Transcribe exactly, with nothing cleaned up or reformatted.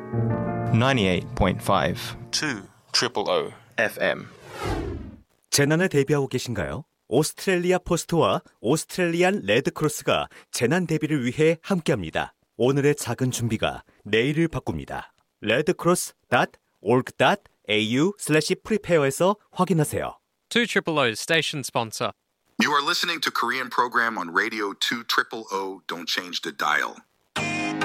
ninety-eight point five two triple O 에프엠. 재난에 대비하고 계신가요? 오스트레일리아 포스트와 오스트레일리안 레드크로스가 재난 대비를 위해 함께합니다. 오늘의 작은 준비가 내일을 바꿉니다. 레드크로스 닷 오르그 닷 에이유 슬래시 프리페어에서 확인하세요. two triple O's station sponsor. You are listening to Korean program on radio two triple O. Don't change the dial.